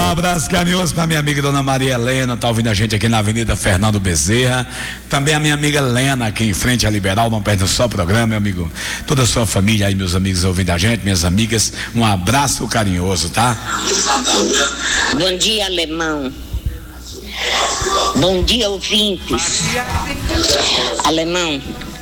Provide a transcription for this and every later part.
abraço carinhoso pra minha amiga Dona Maria Helena, tá ouvindo a gente aqui na Avenida Fernando Bezerra. Também a minha amiga Lena, aqui em frente à Liberal, não perde só o programa, meu amigo. Toda a sua família aí, meus amigos ouvindo a gente, minhas amigas, um abraço carinhoso, tá? Bom dia, Alemão. Bom dia, ouvintes. Alemão,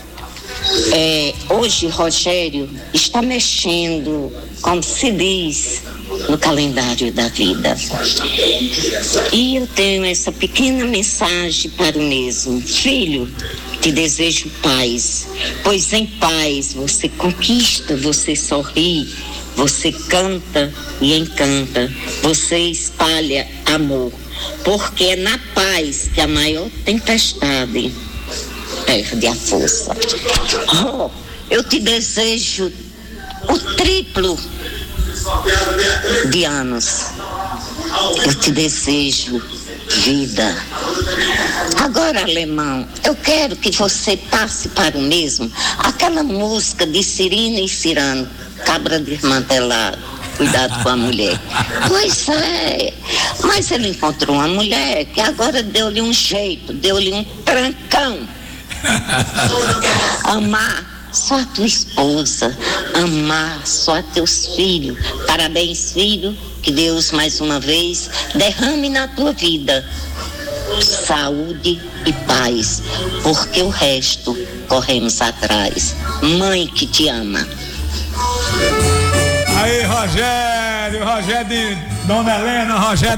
hoje Rogério está mexendo, como se diz, no calendário da vida. E eu tenho essa pequena mensagem para o mesmo. Filho, te desejo paz, pois em paz você conquista, você sorri, você canta e encanta, você espalha amor, porque é na paz que a maior tempestade perde a força. Oh, eu te desejo o triplo de anos. Eu te desejo vida. Agora, Alemão, eu quero que você passe para o mesmo aquela música de Cirino e Cirano, cabra desmantelado, cuidado com a mulher. Pois é, mas ele encontrou uma mulher que agora deu-lhe um jeito, deu-lhe um trancão. Amar só a tua esposa, amar só a teus filhos. Parabéns, filho, que Deus mais uma vez derrame na tua vida saúde e paz, porque o resto corremos atrás. Mãe que te ama. Aí, Rogério de Dona Helena, Rogério